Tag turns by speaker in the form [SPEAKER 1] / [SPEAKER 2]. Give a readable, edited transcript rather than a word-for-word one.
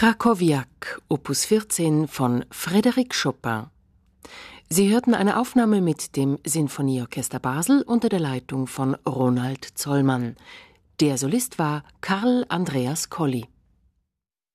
[SPEAKER 1] Krakowiak, Opus 14 von Frédéric Chopin. Sie hörten eine Aufnahme mit dem Sinfonieorchester Basel unter der Leitung von Ronald Zollmann. Der Solist war Karl Andreas Colli.